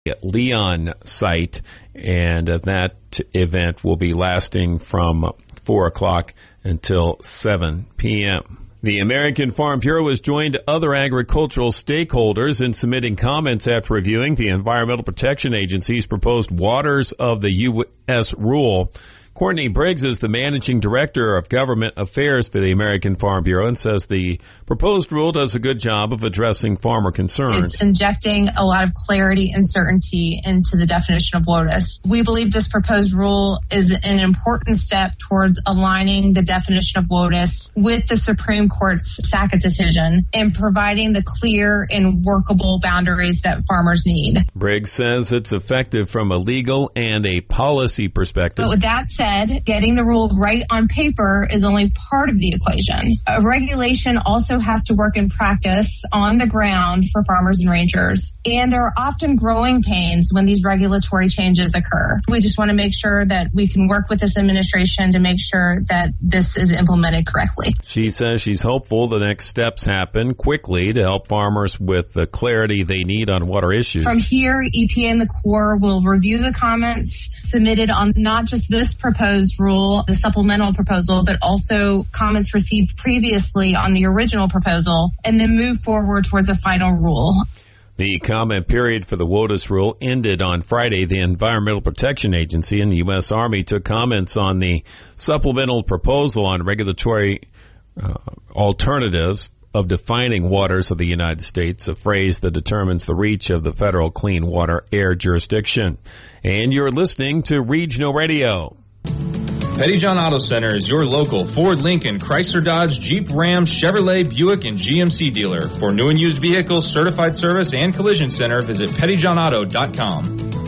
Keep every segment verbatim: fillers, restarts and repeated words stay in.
Leon site, and uh, that event will be lasting from four o'clock until seven p.m. The American Farm Bureau has joined other agricultural stakeholders in submitting comments after reviewing the Environmental Protection Agency's proposed Waters of the U S rule. Courtney Briggs is the Managing Director of Government Affairs for the American Farm Bureau and says the proposed rule does a good job of addressing farmer concerns. It's injecting a lot of clarity and certainty into the definition of WOTUS. We believe this proposed rule is an important step towards aligning the definition of WOTUS with the Supreme Court's S A C A decision and providing the clear and workable boundaries that farmers need. Briggs says it's effective from a legal and a policy perspective. But with that said, Said, getting the rule right on paper is only part of the equation. A regulation also has to work in practice on the ground for farmers and ranchers. And there are often growing pains when these regulatory changes occur. We just want to make sure that we can work with this administration to make sure that this is implemented correctly. She says she's hopeful the next steps happen quickly to help farmers with the clarity they need on water issues. From here, E P A and the Corps will review the comments submitted on not just this proposed rule, the supplemental proposal, but also comments received previously on the original proposal, and then move forward towards a final rule. The comment period for the WOTUS rule ended on Friday. The Environmental Protection Agency and the U S Army took comments on the supplemental proposal on regulatory uh, alternatives of defining waters of the United States, a phrase that determines the reach of the federal clean water air jurisdiction. And you're listening to Regional Radio. Pettyjohn Auto Center is your local Ford, Lincoln, Chrysler, Dodge, Jeep, Ram, Chevrolet, Buick, and G M C dealer. For new and used vehicles, certified service, and collision center, visit pettyjohn auto dot com.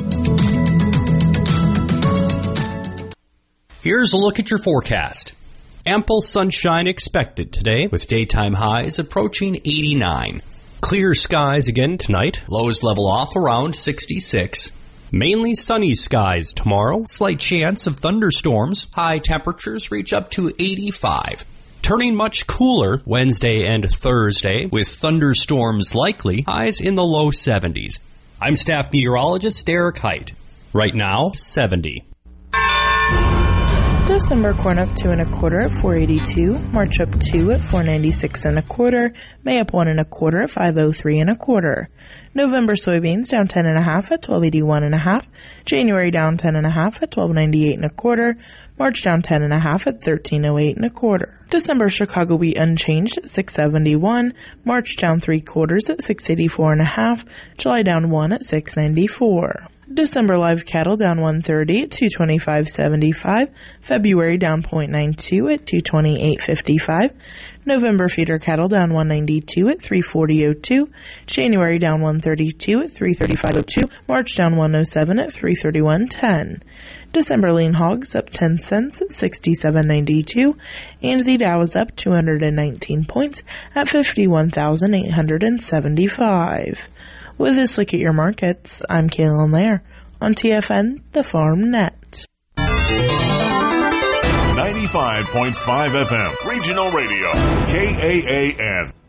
Here's a look at your forecast. Ample sunshine expected today, with daytime highs approaching eighty-nine. Clear skies again tonight. Lows level off around sixty-six. Mainly sunny skies tomorrow. Slight chance of thunderstorms. High temperatures reach up to eighty-five. Turning much cooler Wednesday and Thursday, with thunderstorms likely. Highs in the low seventies. I'm staff meteorologist Derek Height. Right now, seventy. December corn up two and a quarter at four eighty-two, March up two at four ninety-six and a quarter, May up one and a quarter at five oh three and a quarter. November soybeans down ten and a half at twelve eighty-one and a half, January down ten and a half at twelve ninety-eight and a quarter, March down ten and a half at thirteen oh eight and a quarter. December Chicago wheat unchanged at six seventy-one, March down three quarters at six eighty-four and a half, July down one at six ninety-four. December live cattle down one thirty at two twenty-five seventy-five, February down zero point nine two at two twenty-eight fifty-five, November feeder cattle down one ninety-two at three forty oh two, January down one thirty-two at three thirty-five oh two, March down one oh seven at three thirty-one ten. December lean hogs up ten cents at sixty-seven ninety-two, and the Dow is up two hundred nineteen points at fifty-one thousand eight hundred seventy-five. With this look at your markets, I'm Kaylin Lair on T F N, the Farm Net. ninety-five point five F M, Regional Radio, K A A N.